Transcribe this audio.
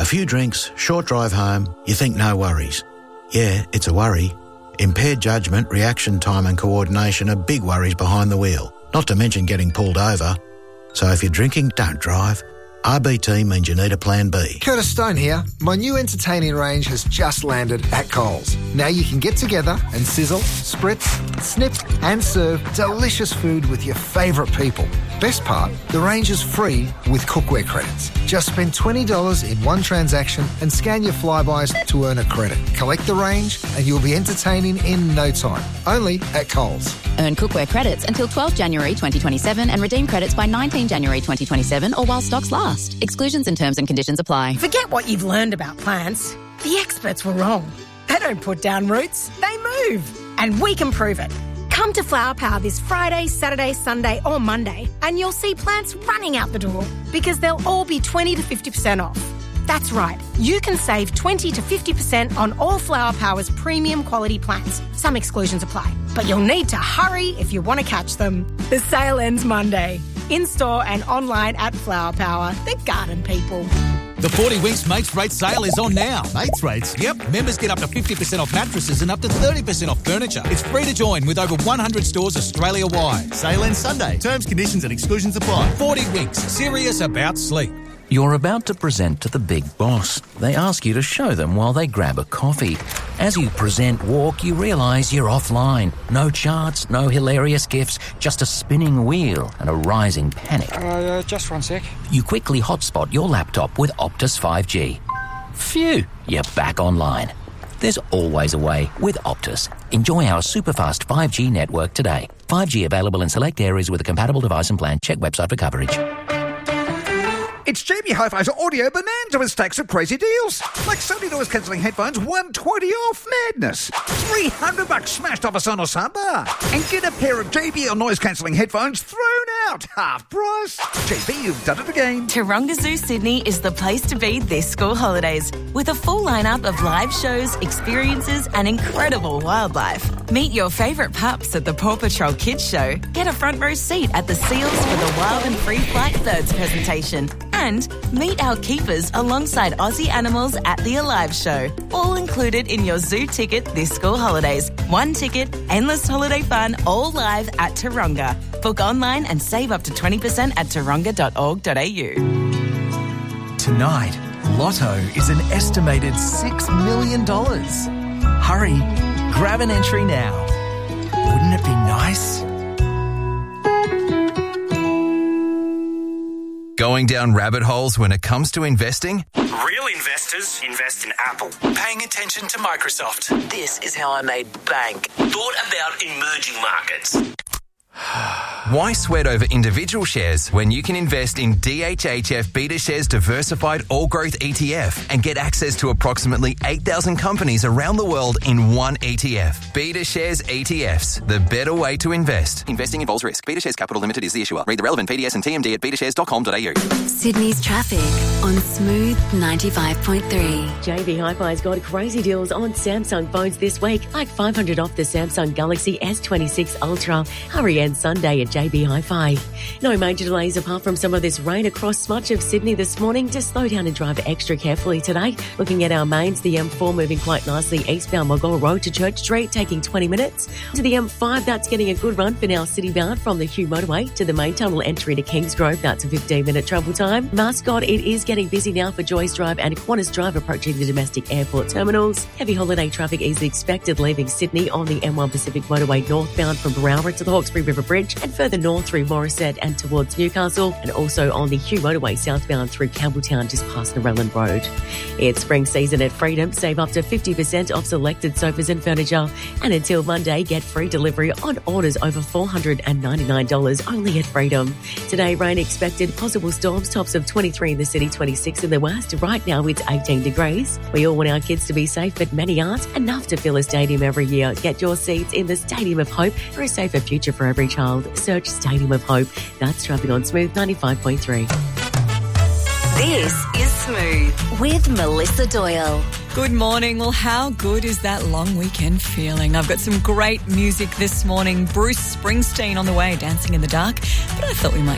few drinks, short drive home, you think no worries. Yeah, it's a worry. Impaired judgment, reaction time and coordination are big worries behind the wheel, not to mention getting pulled over. So if you're drinking, don't drive. RBT means you need a plan B. Curtis Stone here. My new entertaining range has just landed at Coles. Now you can get together and sizzle, spritz, snip and serve delicious food with your favourite people. Best part, the range is free with cookware credits. Just spend $20 in one transaction and scan your Flybys to earn a credit. Collect the range and you'll be entertaining in no time. Only at Coles. Earn cookware credits until 12 January 2027 and redeem credits by 19 January 2027 or while stocks last. Exclusions and terms and conditions apply. Forget what you've learned about plants. The experts were wrong. They don't put down roots, they move. And we can prove it. Come to Flower Power this Friday, Saturday, Sunday or Monday and you'll see plants running out the door because they'll all be 20 to 50% off. That's right, you can save 20 to 50% on all Flower Power's premium quality plants. Some exclusions apply, but you'll need to hurry if you want to catch them. The sale ends Monday. In-store and online at Flower Power, the garden people. The 40 Winks Mates Rate sale is on now. Mates Rates? Yep, members get up to 50% off mattresses and up to 30% off furniture. It's free to join with over 100 stores Australia-wide. Sale ends Sunday. Terms, conditions and exclusions apply. 40 Winks, serious about sleep. You're about to present to the big boss. They ask you to show them while they grab a coffee. As you present walk, you realise you're offline. No charts, no hilarious gifs, just a spinning wheel and a rising panic. Just 1 sec. You quickly hotspot your laptop with Optus 5G. Phew, you're back online. There's always a way with Optus. Enjoy our superfast 5G network today. 5G available in select areas with a compatible device and plan. Check website for coverage. It's JB Hi-Fi's Audio Bonanza with stacks of crazy deals. Like Sony noise cancelling headphones, $120 off. Madness. $300 smashed off a Sonos soundbar. And get a pair of JBL noise cancelling headphones thrown out. Half price. JB, you've done it again. Taronga Zoo Sydney is the place to be this school holidays with a full lineup of live shows, experiences and incredible wildlife. Meet your favourite pups at the Paw Patrol Kids Show. Get a front row seat at the Seals for the Wild and Free Flight Birds presentation. And meet our keepers alongside Aussie animals at the Alive Show. All included in your zoo ticket this school holidays. One ticket, endless holiday fun, all live at Taronga. Book online and save up to 20% at taronga.org.au. Tonight, Lotto is an estimated $6 million. Hurry, grab an entry now. Wouldn't it be nice? Going down rabbit holes when it comes to investing? Real investors invest in Apple. Paying attention to Microsoft. This is how I made bank. Thought about emerging markets. Why sweat over individual shares when you can invest in DHHF BetaShares Diversified All Growth ETF and get access to approximately 8,000 companies around the world in one ETF? BetaShares ETFs, the better way to invest. Investing involves risk. BetaShares Capital Limited is the issuer. Read the relevant PDS and TMD at betashares.com.au. Sydney's traffic on Smooth 95.3. JB Hi-Fi's got crazy deals on Samsung phones this week, like $500 off the Samsung Galaxy S26 Ultra. Hurry and Sunday at JB Hi-Fi. No major delays apart from some of this rain across much of Sydney this morning. Just slow down and drive extra carefully today. Looking at our mains, the M4 moving quite nicely eastbound Mulgola Road to Church Street, taking 20 minutes. To the M5, that's getting a good run for now city-bound from the Hugh Motorway to the main tunnel entry to Kingsgrove. That's a 15-minute travel time. Mascot, it is getting busy now for Joyce Drive and Qantas Drive approaching the domestic airport terminals. Heavy holiday traffic is expected leaving Sydney on the M1 Pacific Motorway northbound from Berowra to the Hawkesbury River Bridge and further north through Morisset and towards Newcastle, and also on the Hugh Motorway southbound through Campbelltown just past Narellan Road. It's spring season at Freedom. Save up to 50% off selected sofas and furniture. And until Monday, get free delivery on orders over $499 only at Freedom. Today, rain expected, possible storms, tops of 23 in the city, 26 in the west. Right now, it's 18 degrees. We all want our kids to be safe, but many aren't. Enough to fill a stadium every year. Get your seats in the Stadium of Hope for a safer future for every child. Search Stadium of Hope. That's traffic on Smooth 95.3. This is Smooth with Melissa Doyle. Good morning. Well, how good is that long weekend feeling? I've got some great music this morning. Bruce Springsteen on the way, Dancing in the Dark. But I thought we might